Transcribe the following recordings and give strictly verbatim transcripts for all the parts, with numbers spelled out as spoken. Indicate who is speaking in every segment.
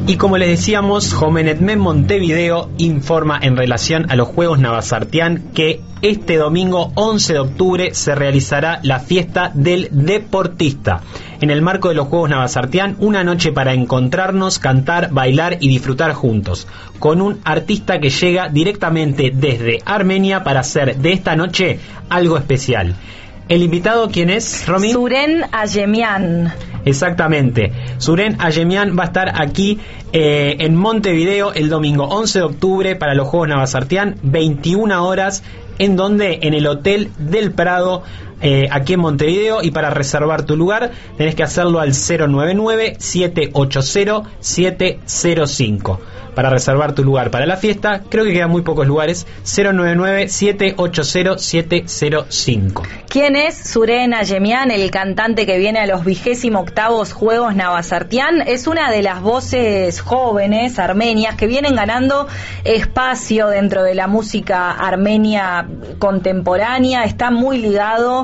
Speaker 1: Y como les decíamos, Jomenetmen Montevideo informa en relación a los Juegos Navasartián que este domingo once de octubre se realizará la fiesta del deportista. En el marco de los Juegos Navasartián, una noche para encontrarnos, cantar, bailar y disfrutar juntos, con un artista que llega directamente desde Armenia para hacer de esta noche algo especial. ¿El invitado quién es, Romy?
Speaker 2: Suren Ayemian.
Speaker 1: Exactamente. Suren Ayemian va a estar aquí eh, en Montevideo el domingo once de octubre para los Juegos Navasartián, veintiuna horas, en donde en el Hotel del Prado, eh, aquí en Montevideo. Y para reservar tu lugar tenés que hacerlo al cero nueve nueve, siete ocho cero, siete cero cinco. Para reservar tu lugar para la fiesta, creo que quedan muy pocos lugares. Cero nueve nueve, siete ocho cero, siete cero cinco.
Speaker 2: ¿Quién es Suren Ayemian, el cantante que viene a los vigésimo octavos Juegos Navasartián? Es una de las voces jóvenes armenias que vienen ganando espacio dentro de la música armenia contemporánea. Está muy ligado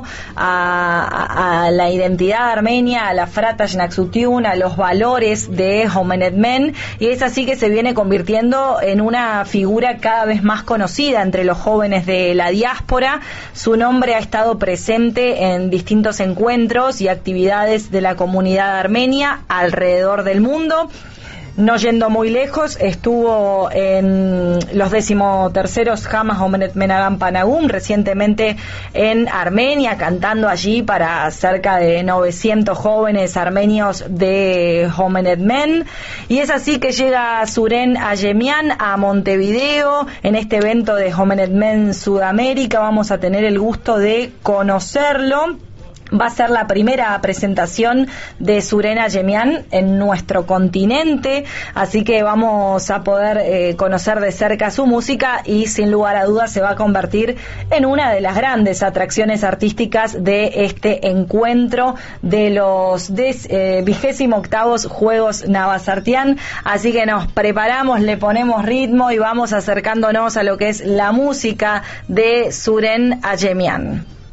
Speaker 2: a, a, a la identidad armenia, a la Fratash Naxutiun, a los valores de Jomenetmen, y es así que se viene convirtiendo en una figura cada vez más conocida entre los jóvenes de la diáspora. Su nombre ha estado presente en distintos encuentros y actividades de la comunidad armenia alrededor del mundo. No yendo muy lejos, estuvo en los decimoterceros Hamas Jomenetmen Agam Panagum, recientemente en Armenia, cantando allí para cerca de novecientos jóvenes armenios de Jomenetmen. Y es así que llega Suren Ayemian a Montevideo en este evento de Jomenetmen Sudamérica. Vamos a tener el gusto de conocerlo. Va a ser la primera presentación de Suren Ayemian en nuestro continente, así que vamos a poder eh, conocer de cerca su música y sin lugar a dudas se va a convertir en una de las grandes atracciones artísticas de este encuentro de los vigésimo octavos Juegos Navasartián. Así que nos preparamos, le ponemos ritmo y vamos acercándonos a lo que es la música de Suren Ayemian.